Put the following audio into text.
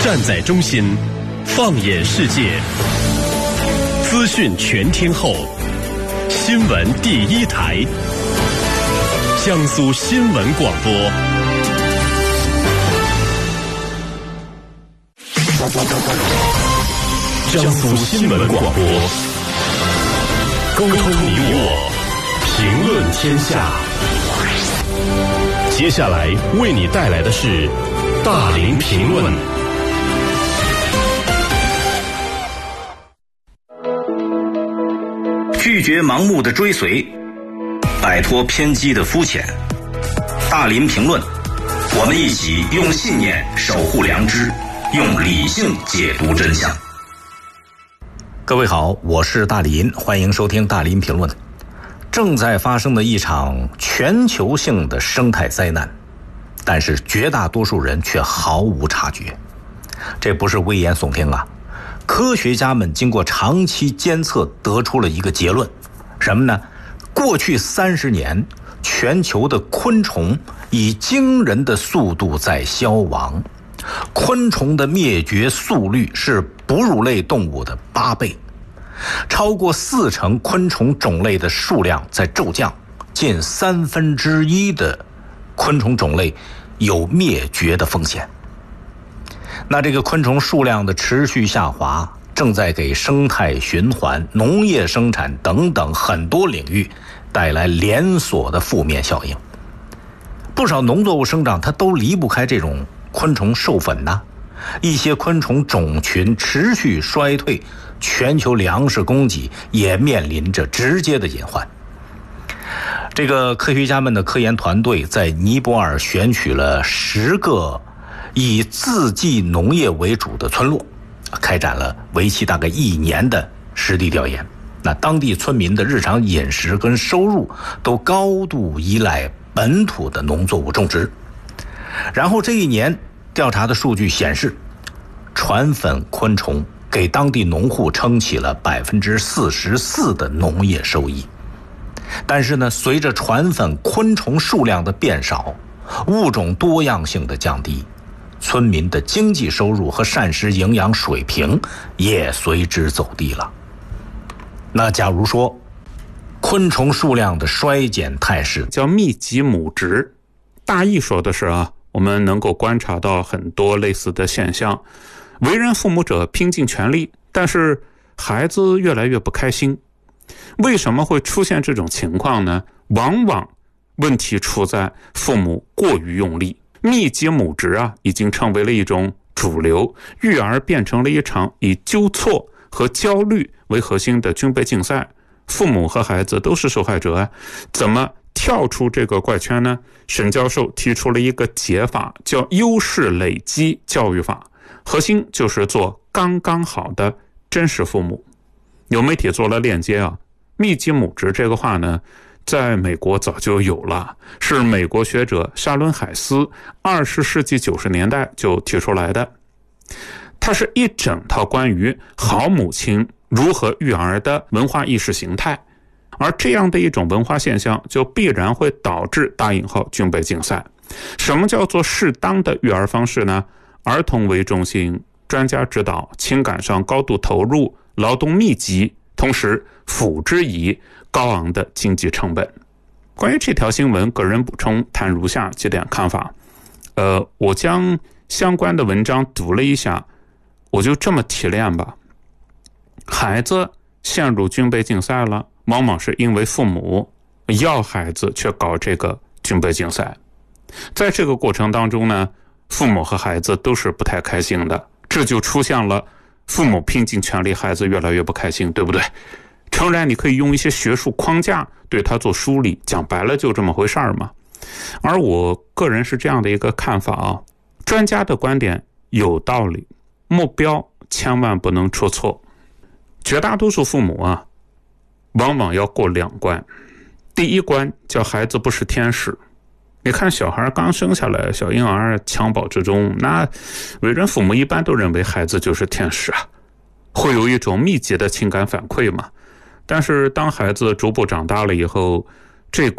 站在中心，放眼世界，资讯全天候，新闻第一台，江苏新闻广播。江苏新闻广播，沟通你我，评论天下。接下来为你带来的是大林评论。 拒绝盲目的追随，摆脱偏激的肤浅。大林评论，我们一起用信念守护良知，用理性解读真相。 各位好，我是大林，欢迎收听大林评论。正在发生的一场全球性的生态灾难，但是绝大多数人却毫无察觉。这不是危言耸听啊，科学家们经过长期监测得出了一个结论，什么呢？过去30年，全球的昆虫以惊人的速度在消亡，昆虫的灭绝速率是哺乳类动物的8倍，超过40%昆虫种类的数量在骤降，近1/3的昆虫种类有灭绝的风险。那这个昆虫数量的持续下滑，正在给生态循环、农业生产等等很多领域带来连锁的负面效应。不少农作物生长它都离不开这种昆虫授粉呐，一些昆虫种群持续衰退，全球粮食供给也面临着直接的隐患。这个科学家们的科研团队在尼泊尔选取了10个以自给农业为主的村落，开展了为期大概1年的实地调研。那当地村民的日常饮食跟收入都高度依赖本土的农作物种植。然后这1年调查的数据显示，传粉昆虫给当地农户撑起了44%的农业收益。但是呢，随着传粉昆虫数量的变少，物种多样性的降低，村民的经济收入和膳食营养水平也随之走低了。那假如说昆虫数量的衰减态势叫密集母职，大意说的是我们能够观察到很多类似的现象。为人父母者拼尽全力，但是孩子越来越不开心。为什么会出现这种情况呢？往往问题出在父母过于用力。密集母职已经成为了一种主流，育儿变成了一场以纠错和焦虑为核心的军备竞赛，父母和孩子都是受害者怎么跳出这个怪圈呢？沈教授提出了一个解法，叫优势累积教育法，核心就是做刚刚好的真实父母。有媒体做了链接密集母职这个话呢，在美国早就有了，是美国学者沙伦海斯20世纪90年代就提出来的。它是一整套关于好母亲如何育儿的文化意识形态，而这样的一种文化现象就必然会导致大引号军备竞赛。什么叫做适当的育儿方式呢？儿童为中心，专家指导，情感上高度投入，劳动密集，同时辅之以高昂的经济成本。关于这条新闻，个人补充谈如下几点看法。我将相关的文章读了一下，我就这么提炼吧。孩子陷入军备竞赛了，往往是因为父母要孩子却搞这个军备竞赛。在这个过程当中呢，父母和孩子都是不太开心的，这就出现了父母拼尽全力，孩子越来越不开心，对不对？诚然你可以用一些学术框架对他做梳理，讲白了就这么回事嘛。而我个人是这样的一个看法专家的观点有道理，目标千万不能出错。绝大多数父母往往要过2关。第一关叫孩子不是天使。你看小孩刚生下来，小婴儿襁褓之中，那为人父母一般都认为孩子就是天使会有一种密集的情感反馈嘛。但是当孩子逐步长大了以后，这